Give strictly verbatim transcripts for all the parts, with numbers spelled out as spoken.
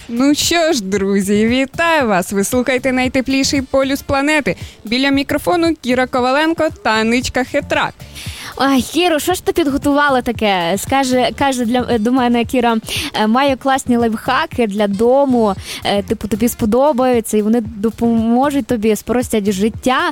Ну що ж, друзі, вітаю вас! Ви слухаєте найтепліший полюс планети. Біля мікрофону Кіра Коваленко та Аничка Хитрак. Ой, Кіро, що ж ти підготувала таке? Скаже, каже для, до мене Кіра, маю класні лайфхаки для дому, типу тобі сподобаються і вони допоможуть тобі, спростять життя,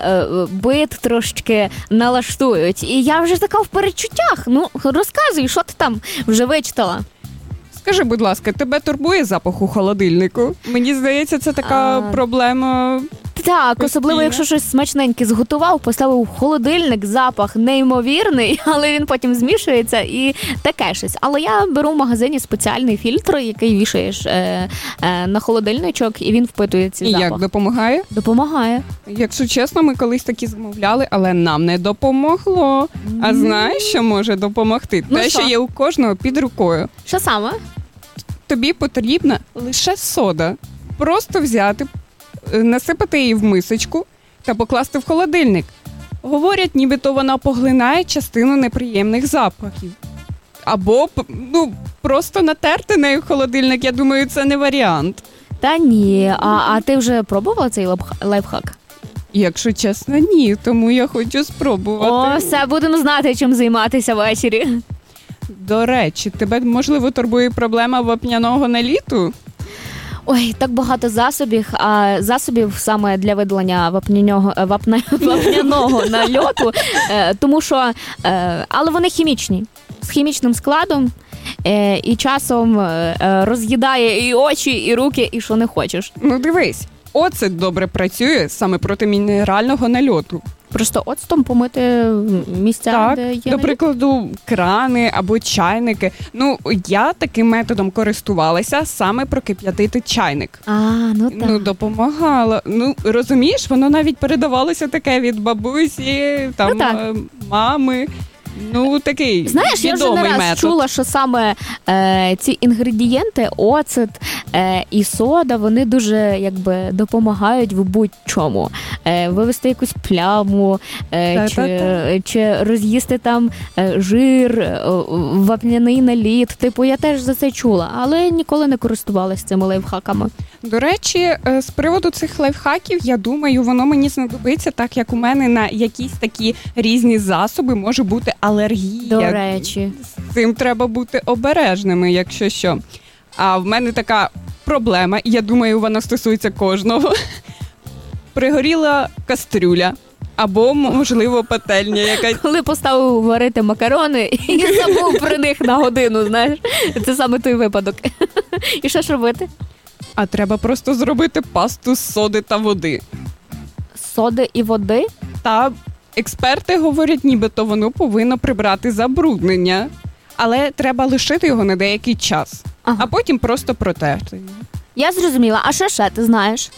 бит трошечки налаштують. І я вже така в передчуттях. Ну, розказуй, що ти там вже вичитала? Скажи, будь ласка, тебе турбує запах у холодильнику? Мені здається, це така а... проблема... Так, постійно. Особливо, якщо щось смачненьке зготував, поставив в холодильник, запах неймовірний, але він потім змішується і таке щось. Але я беру в магазині спеціальний фільтр, який вішаєш е, е, на холодильничок, і він впитує ці і запах. І як, допомагає? Допомагає. Якщо чесно, ми колись такі замовляли, але нам не допомогло. Mm. А знаєш, що може допомогти? Ну, те, що? що є у кожного під рукою. Що саме? Тобі потрібна лише сода. Просто взяти, насипати її в мисочку та покласти в холодильник. Говорять, нібито вона поглинає частину неприємних запахів. Або, ну, просто натерти нею холодильник, я думаю, це не варіант. Та ні, а, а ти вже пробувала цей лайфхак? Якщо чесно, ні, тому я хочу спробувати. О, все, будемо знати, чим займатися ввечері. До речі, тебе, можливо, турбує проблема вапняного наліту? Ой, так багато засобів, а засобів саме для видалення вапняного, вапня, вапняного нальоту, е, тому що, е, але вони хімічні, з хімічним складом, е, і часом е, роз'їдає і очі, і руки, і що не хочеш. Ну дивись, оцет добре працює саме проти мінерального нальоту. Просто оцтом помити місця, так, де є до прикладу, крани або чайники. Ну, я таким методом користувалася, саме прокип'ятити чайник. А, ну так. Ну, допомагала. Ну, розумієш, воно навіть передавалося таке від бабусі, там, ну, мами. Ну, такий Знаєш, я вже не раз метод. чула, що саме е, ці інгредієнти, оцет е, і сода, вони дуже, якби, допомагають в будь-чому. Е, вивести якусь пляму, е, чи, чи роз'їсти там е, жир, е, вапняний наліт. Типу, я теж за це чула, але ніколи не користувалася цими лайфхаками. До речі, з приводу цих лайфхаків, я думаю, воно мені знадобиться, так як у мене на якісь такі різні засоби може бути алергія. До речі. З цим треба бути обережними, якщо що. А в мене така проблема, і я думаю, вона стосується кожного. Пригоріла кастрюля. Або, можливо, пательня якась. Коли поставив варити макарони і забув про них на годину, знаєш. Це саме той випадок. І що ж робити? А треба просто зробити пасту з соди та води. Соди і води? Та експерти говорять, нібито воно повинно прибрати забруднення. Але треба лишити його на деякий час. Ага. А потім просто протерти. Я зрозуміла. А що ще ти знаєш?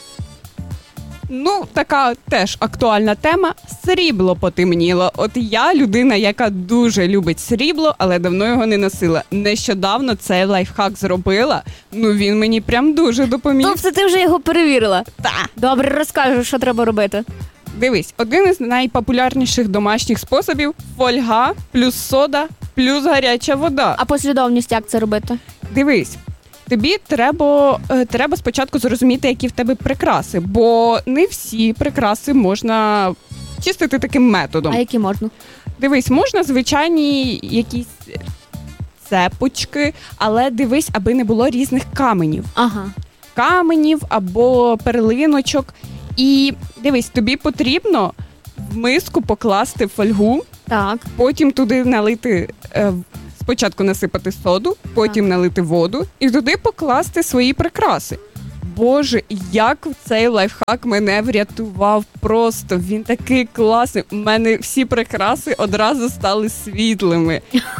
Ну, така теж актуальна тема. Срібло потемніло. От я людина, яка дуже любить срібло, але давно його не носила. Нещодавно цей лайфхак зробила. Ну, він мені прям дуже допоміг. Тобто ти вже його перевірила? Так. Добре, розкажу, що треба робити. Дивись, один із найпопулярніших домашніх способів – фольга, плюс сода, плюс гаряча вода. А послідовність як це робити? Дивись. Тобі треба, треба спочатку зрозуміти, які в тебе прикраси, бо не всі прикраси можна чистити таким методом. А які можна? Дивись, можна звичайні якісь цепочки, але дивись, аби не було різних каменів. Ага. Каменів або перлиночок. І дивись, тобі потрібно в миску покласти фольгу, так. Потім туди налити... Е, Спочатку насипати соду, потім налити воду і туди покласти свої прикраси. Боже, як цей лайфхак мене врятував просто. Він такий класний. У мене всі прикраси одразу стали світлими.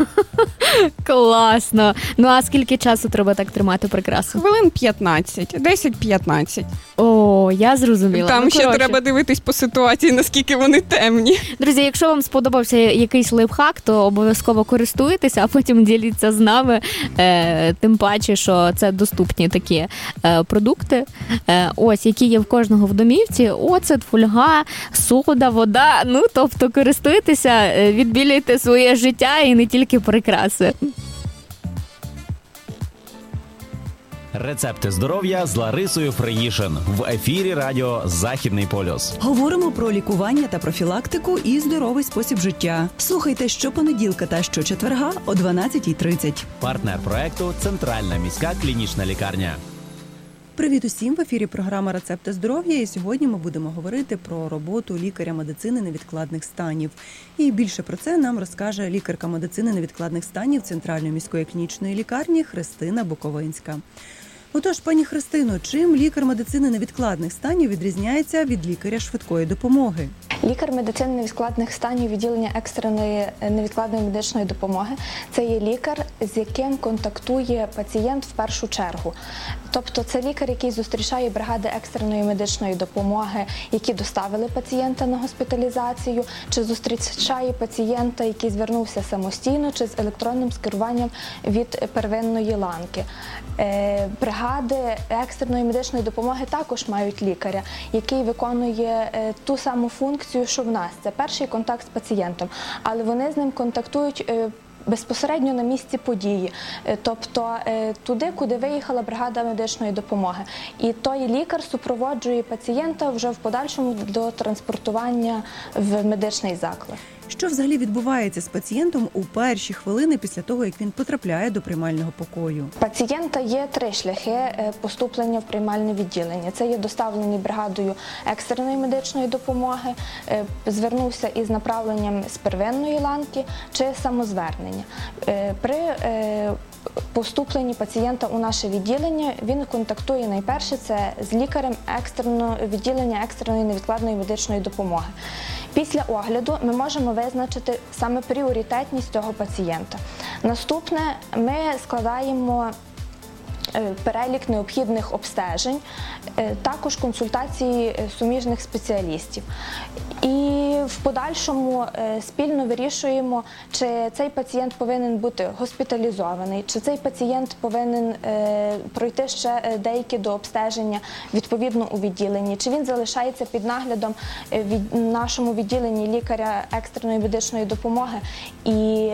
Класно. Ну а скільки часу треба так тримати прикрасу? Хвилин п'ятнадцять, десять-п'ятнадцять. О, я зрозуміла. Там ну, ще коротше. треба дивитись по ситуації, наскільки вони темні. Друзі, якщо вам сподобався якийсь лайфхак, то обов'язково користуйтеся, а потім діліться з нами. Е, тим паче, що це доступні такі е, продукти, е, ось, які є в кожного в домівці. Оцет, фольга, сода, вода. Ну, тобто користуйтеся, відбілюйте своє життя і не тільки прикраси. Рецепти здоров'я з Ларисою Фриїшин в ефірі радіо «Західний полюс». Говоримо про лікування та профілактику і здоровий спосіб життя. Слухайте щопонеділка та щочетверга о дванадцятій тридцять. Партнер проекту «Центральна міська клінічна лікарня». Привіт усім! В ефірі програма «Рецепти здоров'я». І сьогодні ми будемо говорити про роботу лікаря медицини невідкладних станів. І більше про це нам розкаже лікарка медицини невідкладних станів Центральної міської клінічної лікарні Христина Буковинська. Отож, пані Христино, чим лікар медицини невідкладних станів відрізняється від лікаря швидкої допомоги? Лікар медицини невідкладних станів відділення екстреної невідкладної медичної допомоги – це є лікар, з яким контактує пацієнт в першу чергу. Тобто це лікар, який зустрічає бригади екстреної медичної допомоги, які доставили пацієнта на госпіталізацію, чи зустрічає пацієнта, який звернувся самостійно, чи з електронним скеруванням від первинної ланки. Бригади екстреної медичної допомоги також мають лікаря, який виконує ту саму функцію, що в нас. Це перший контакт з пацієнтом, але вони з ним контактують безпосередньо на місці події, тобто туди, куди виїхала бригада медичної допомоги. І той лікар супроводжує пацієнта вже в подальшому до транспортування в медичний заклад. Що взагалі відбувається з пацієнтом у перші хвилини після того, як він потрапляє до приймального покою? Пацієнта є три шляхи поступлення в приймальне відділення. Це є доставлений бригадою екстреної медичної допомоги, звернувся із направленням з первинної ланки чи самозвернення. При поступленні пацієнта у наше відділення він контактує найперше це з лікарем екстреного відділення екстреної невідкладної медичної допомоги. Після огляду ми можемо визначити саме пріоритетність цього пацієнта. Наступне, ми складаємо перелік необхідних обстежень, також консультації суміжних спеціалістів. І в подальшому спільно вирішуємо, чи цей пацієнт повинен бути госпіталізований, чи цей пацієнт повинен пройти ще деякі дообстеження відповідно у відділенні, чи він залишається під наглядом в нашому відділенні лікаря екстреної медичної допомоги і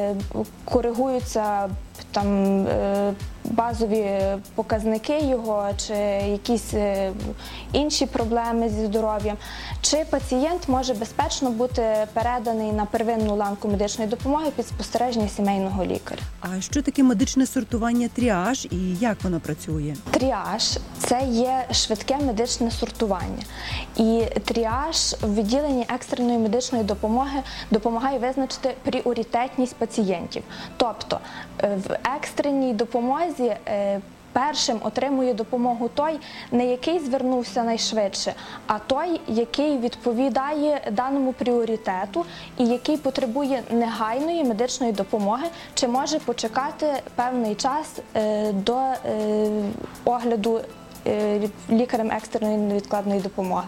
коригуються там базові показники його, чи якісь інші проблеми зі здоров'ям, чи пацієнт може безпечно бути переданий на первинну ланку медичної допомоги під спостереження сімейного лікаря. А що таке медичне сортування тріаж і як воно працює? Тріаж – це є швидке медичне сортування. І тріаж в відділенні екстреної медичної допомоги допомагає визначити пріоритетність пацієнтів. Тобто в екстреній допомозі першим отримує допомогу той, не який звернувся найшвидше, а той, який відповідає даному пріоритету і який потребує негайної медичної допомоги, чи може почекати певний час до огляду лікарем екстреної невідкладної допомоги.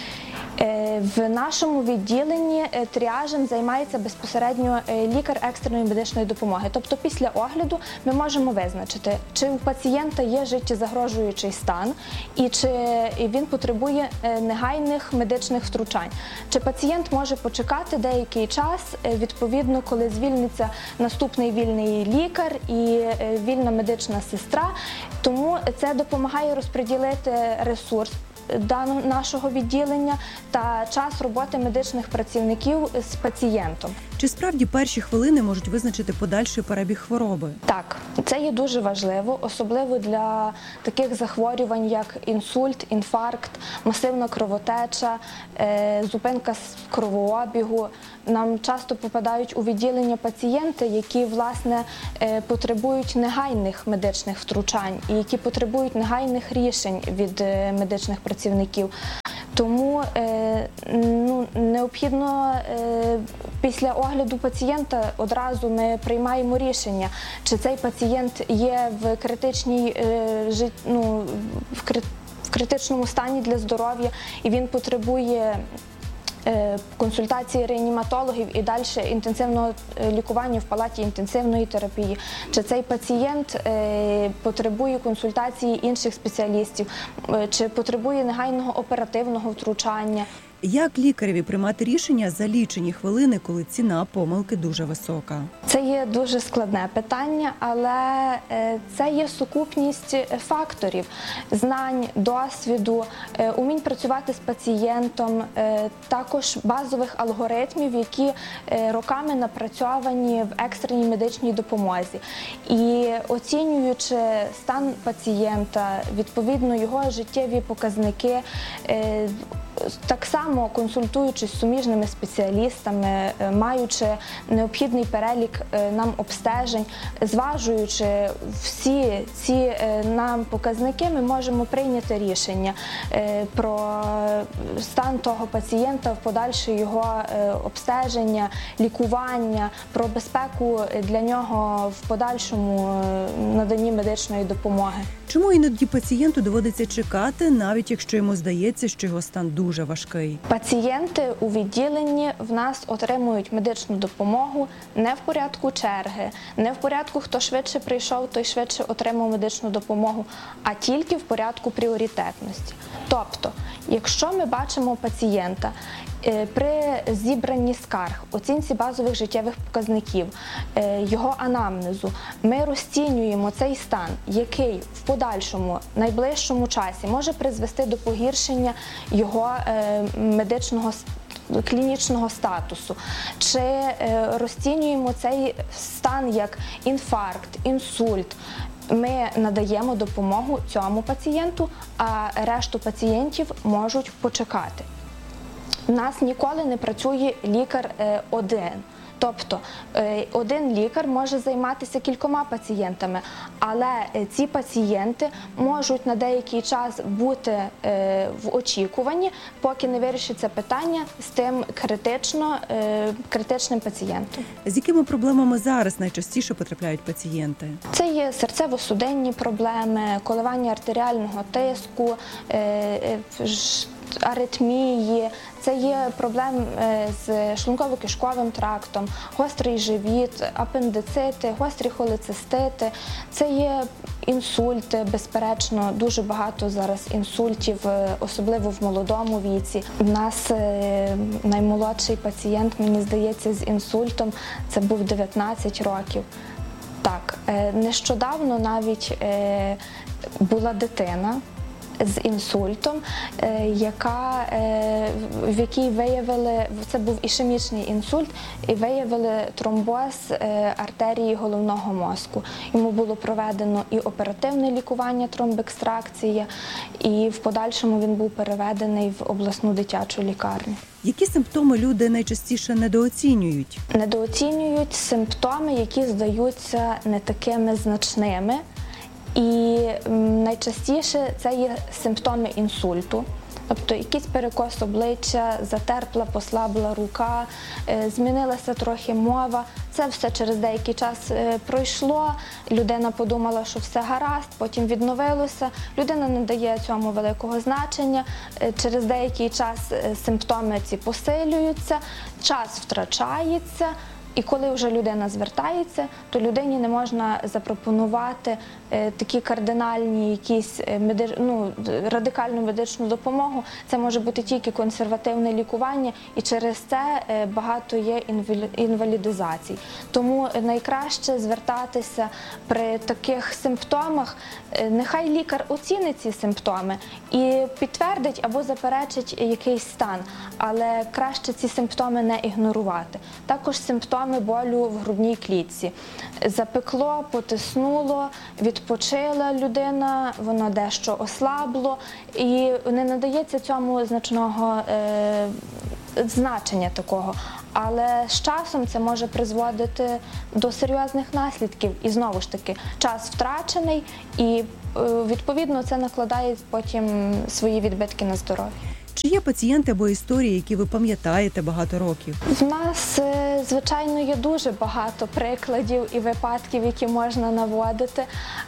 В нашому відділенні тріажем займається безпосередньо лікар екстреної медичної допомоги. Тобто після огляду ми можемо визначити, чи у пацієнта є життєзагрожуючий стан і чи він потребує негайних медичних втручань. Чи пацієнт може почекати деякий час, відповідно, коли звільниться наступний вільний лікар і вільна медична сестра. Тому це допомагає розподілити ресурс даного нашого відділення та час роботи медичних працівників з пацієнтом. Чи справді перші хвилини можуть визначити подальший перебіг хвороби? Так, це є дуже важливо, особливо для таких захворювань, як інсульт, інфаркт, масивна кровотеча, зупинка кровообігу. Нам часто попадають у відділення пацієнти, які, власне, потребують негайних медичних втручань і які потребують негайних рішень від медичних працівників. Тому е, ну, необхідно е, після огляду пацієнта одразу ми приймаємо рішення, чи цей пацієнт є в критичній, е, жит, ну, в, крит, в критичному стані для здоров'я і він потребує консультації реаніматологів і далі інтенсивного лікування в палаті інтенсивної терапії. Чи цей пацієнт потребує консультації інших спеціалістів, чи потребує негайного оперативного втручання. Як лікареві приймати рішення за лічені хвилини, коли ціна помилки дуже висока? Це є дуже складне питання, але е, це є сукупність факторів: знань, досвіду, е, умінь працювати з пацієнтом, е, також базових алгоритмів, які е, роками напрацьовані в екстреній медичній допомозі. І оцінюючи стан пацієнта, відповідно його життєві показники, е, так само консультуючись з суміжними спеціалістами, маючи необхідний перелік нам обстежень, зважуючи всі ці нам показники, ми можемо прийняти рішення про стан того пацієнта, в подальше його обстеження, лікування, про безпеку для нього в подальшому наданні медичної допомоги. Чому іноді пацієнту доводиться чекати, навіть якщо йому здається, що його стан дуже важкий? Пацієнти у відділенні в нас отримують медичну допомогу не в порядку черги, не в порядку, хто швидше прийшов, той швидше отримав медичну допомогу, а тільки в порядку пріоритетності. Тобто, якщо ми бачимо пацієнта при зібранні скарг, оцінці базових життєвих показників, його анамнезу, ми розцінюємо цей стан, який в подальшому, найближчому часі може призвести до погіршення його медичного клінічного статусу, чи розцінюємо цей стан як інфаркт, інсульт, ми надаємо допомогу цьому пацієнту, а решту пацієнтів можуть почекати. У нас ніколи не працює лікар один. Тобто один лікар може займатися кількома пацієнтами, але ці пацієнти можуть на деякий час бути в очікуванні, поки не вирішиться питання з тим критично, критичним пацієнтом. З якими проблемами зараз найчастіше потрапляють пацієнти? Це є серцево-судинні проблеми, коливання артеріального тиску, аритмії, це є проблеми з шлунково-кишковим трактом, гострий живіт, апендицити, гострі холецистити, це є інсульти, безперечно, дуже багато зараз інсультів, особливо в молодому віці. У нас наймолодший пацієнт, мені здається, з інсультом, це був дев'ятнадцять років. Так, нещодавно навіть була дитина з інсультом, яка, в якій виявили, це був ішемічний інсульт, і виявили тромбоз артерії головного мозку. Йому було проведено і оперативне лікування, тромбекстракція, і в подальшому він був переведений в обласну дитячу лікарню. Які симптоми люди найчастіше недооцінюють? Недооцінюють симптоми, які здаються не такими значними. І найчастіше це є симптоми інсульту, тобто якийсь перекос обличчя, затерпла, послабла рука, змінилася трохи мова. Це все через деякий час пройшло, людина подумала, що все гаразд, потім відновилося, людина не дає цьому великого значення, через деякий час симптоми ці посилюються, час втрачається. І коли вже людина звертається, то людині не можна запропонувати е, такі кардинальні, якісь меди... ну, радикальну медичну допомогу. Це може бути тільки консервативне лікування, і через це е, багато є інвалі... інвалідизацій. Тому найкраще звертатися при таких симптомах. Е, нехай лікар оцінить ці симптоми і підтвердить або заперечить якийсь стан, але краще ці симптоми не ігнорувати. Також симптоми болю в грудній клітці. Запекло, потиснуло, відпочила людина, воно дещо ослабло і не надається цьому значного е, значення такого. Але з часом це може призводити до серйозних наслідків. І знову ж таки, час втрачений і, відповідно, це накладає потім свої відбитки на здоров'я. Чи є пацієнти або історії, які ви пам'ятаєте багато років? В нас, звичайно, є дуже багато прикладів і випадків, які можна наводити.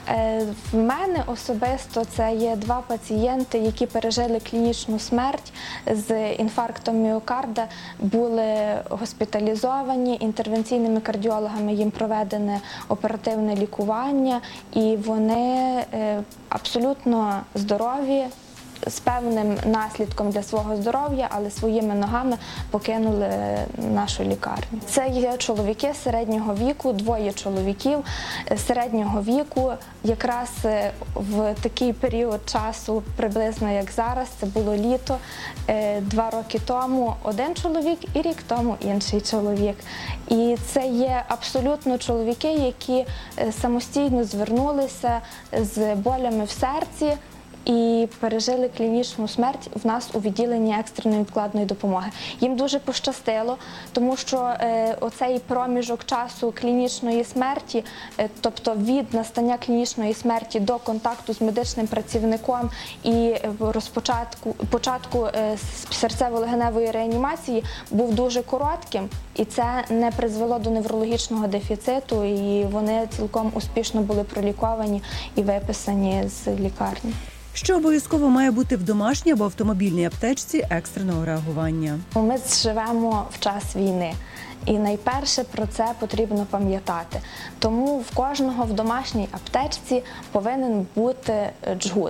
В мене особисто це є два пацієнти, які пережили клінічну смерть з інфарктом міокарда, були госпіталізовані, інтервенційними кардіологами їм проведене оперативне лікування, і вони абсолютно здорові, з певним наслідком для свого здоров'я, але своїми ногами покинули нашу лікарню. Це є чоловіки середнього віку, двоє чоловіків середнього віку. Якраз в такий період часу, приблизно як зараз, це було літо, два роки тому один чоловік і рік тому інший чоловік. І це є абсолютно чоловіки, які самостійно звернулися з болями в серці і пережили клінічну смерть в нас у відділенні екстреної невідкладної допомоги. Їм дуже пощастило, тому що е, оцей проміжок часу клінічної смерті, е, тобто від настання клінічної смерті до контакту з медичним працівником і розпочатку початку е, серцево-легеневої реанімації, був дуже коротким, і це не призвело до неврологічного дефіциту, і вони цілком успішно були проліковані і виписані з лікарні. Що обов'язково має бути в домашній або автомобільній аптечці екстреного реагування? Ми живемо в час війни. І найперше про це потрібно пам'ятати. Тому в кожного в домашній аптечці повинен бути джгут.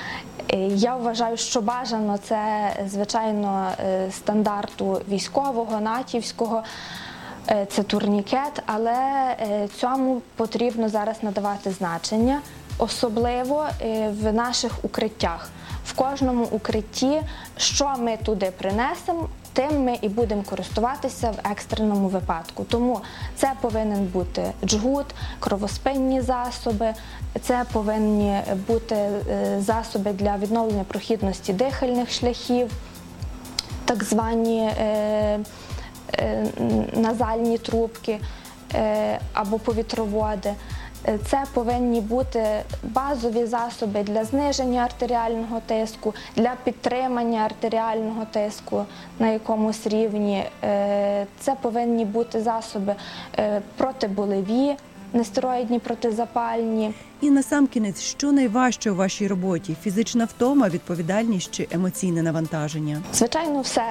Я вважаю, що бажано це, звичайно, стандарту військового, натівського, це турнікет, але цьому потрібно зараз надавати значення, особливо в наших укриттях. В кожному укритті, що ми туди принесемо, тим ми і будемо користуватися в екстреному випадку. Тому це повинен бути джгут, кровоспинні засоби, це повинні бути засоби для відновлення прохідності дихальних шляхів, так звані е, е, назальні трубки е, або повітроводи. Це повинні бути базові засоби для зниження артеріального тиску, для підтримання артеріального тиску на якомусь рівні. Це повинні бути засоби протиболеві, нестероїдні протизапальні. І насамкінець, що найважче у вашій роботі? Фізична втома, відповідальність чи емоційне навантаження? Звичайно, все,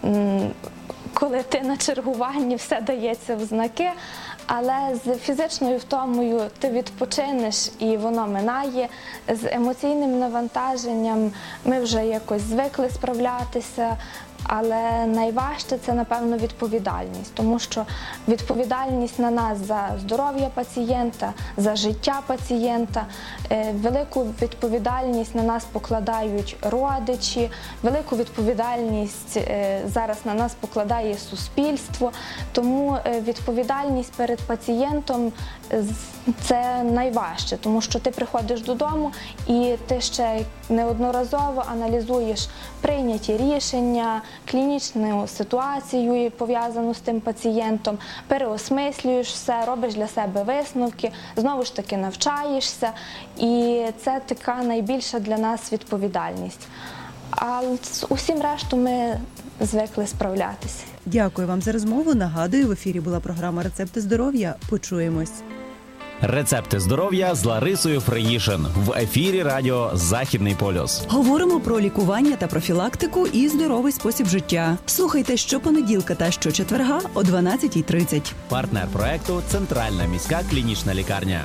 коли ти на чергуванні, все дається в знаки. Але з фізичною втомою ти відпочинеш і воно минає. З емоційним навантаженням ми вже якось звикли справлятися, але найважче це, напевно, відповідальність, тому що відповідальність на нас за здоров'я пацієнта, за життя пацієнта, велику відповідальність на нас покладають родичі, велику відповідальність зараз на нас покладає суспільство, тому відповідальність перед пацієнтом – це найважче, тому що ти приходиш додому і ти ще неодноразово аналізуєш прийняті рішення, клінічну ситуацію, пов'язану з тим пацієнтом, переосмислюєш все, робиш для себе висновки, знову ж таки навчаєшся, і це така найбільша для нас відповідальність. А з усім решту ми звикли справлятися. Дякую вам за розмову. Нагадую, в ефірі була програма «Рецепти здоров'я». Почуємось. Рецепти здоров'я з Ларисою Фреїшин в ефірі радіо «Західний полюс». Говоримо про лікування та профілактику і здоровий спосіб життя. Слухайте щопонеділка та щочетверга о дванадцятій тридцять. Партнер проекту «Центральна міська клінічна лікарня».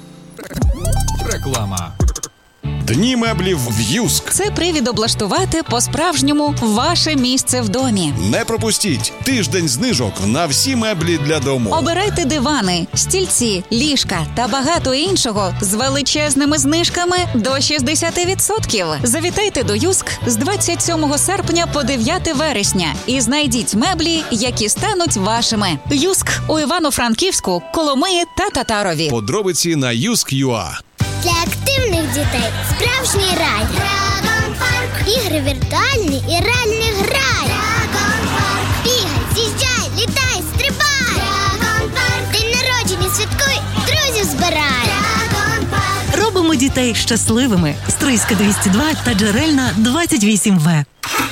Реклама. Дні меблів в Юск. Це привід облаштувати по-справжньому ваше місце в домі. Не пропустіть тиждень знижок на всі меблі для дому. Обирайте дивани, стільці, ліжка та багато іншого з величезними знижками до шістдесят відсотків. Завітайте до Юск з двадцять сьомого серпня по дев'яте вересня і знайдіть меблі, які стануть вашими. Юск у Івано-Франківську, Коломиї та Татарові. Подробиці на юск крапка ю а. Для активних дітей справжній рай. Драгон Парк. Ігри віртуальні і реальний грай. Драгон Парк. Бігай, з'їжджай, літай, стрибай. Драгон Парк. День народження святкуй, друзів збирай. Драгон Парк. Робимо дітей щасливими. Стрийська двісті два та Джерельна двадцять вісім ве.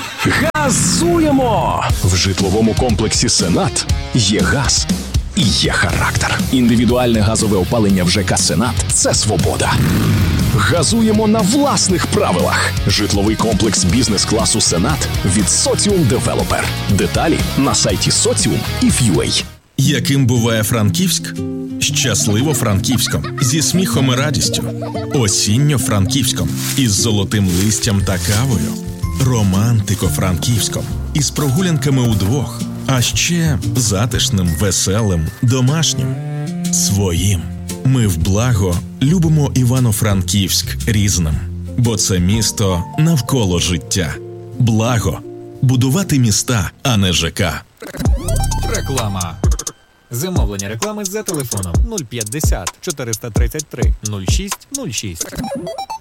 Газуємо! В житловому комплексі «Сенат» є газ і є характер. Індивідуальне газове опалення в ЖК «Сенат» – це свобода. Газуємо на власних правилах. Житловий комплекс бізнес-класу «Сенат» від Соціум Девелопер. Деталі на сайті Соціум і Ф'юей. Яким буває Франківськ? Щасливо-Франківськом зі сміхом і радістю. Осінньо-Франківськом із золотим листям та кавою. Романтико-Франківськом із прогулянками удвох. А ще затишним, веселим, домашнім. Своїм. Ми в благо любимо Івано-Франківськ різним. Бо це місто навколо життя. Благо. Будувати міста, а не ЖК. Реклама. Замовлення реклами за телефоном нуль п'ятдесят чотириста тридцять три нуль шість нуль шість.